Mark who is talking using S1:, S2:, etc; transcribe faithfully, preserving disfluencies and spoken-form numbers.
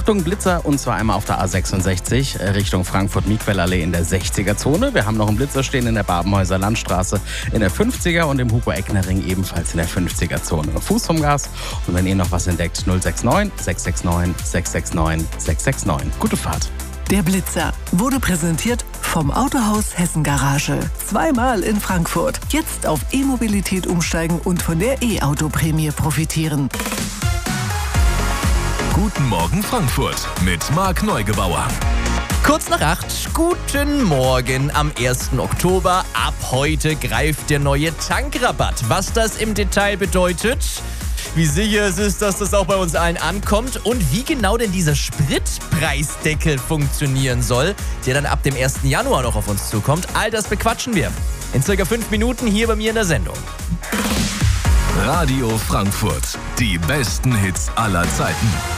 S1: Achtung, Blitzer, und zwar einmal auf der A sechsundsechzig Richtung Frankfurt-Miquel-Allee in der sechziger-Zone. Wir haben noch einen Blitzer stehen in der Babenhäuser Landstraße in der fünfziger und im Hugo-Eckner-Ring ebenfalls in der fünfziger-Zone. Fuß vom Gas, und wenn ihr noch was entdeckt, null sechs neun, sechs sechs neun, sechs sechs neun, sechs sechs neun. Gute Fahrt.
S2: Der Blitzer wurde präsentiert vom Autohaus Hessen Garage. Zweimal in Frankfurt. Jetzt auf E-Mobilität umsteigen und von der E-Auto-Prämie profitieren.
S3: Guten Morgen Frankfurt mit Marc Neugebauer.
S4: Kurz nach acht, guten Morgen am ersten Oktober. Ab heute greift der neue Tankrabatt. Was das im Detail bedeutet, wie sicher es ist, dass das auch bei uns allen ankommt und wie genau denn dieser Spritpreisdeckel funktionieren soll, der dann ab dem ersten Januar noch auf uns zukommt, all das bequatschen wir in circa fünf Minuten hier bei mir in der Sendung.
S3: Radio Frankfurt, die besten Hits aller Zeiten.